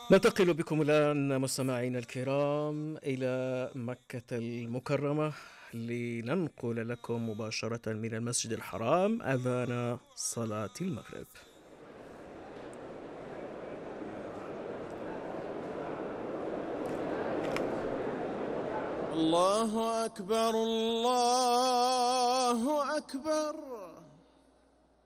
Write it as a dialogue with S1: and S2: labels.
S1: ننتقل بكم الآن مستمعينا الكرام إلى مكة المكرمة لننقل لكم مباشرة من المسجد الحرام أذان صلاة المغرب.
S2: الله أكبر الله أكبر.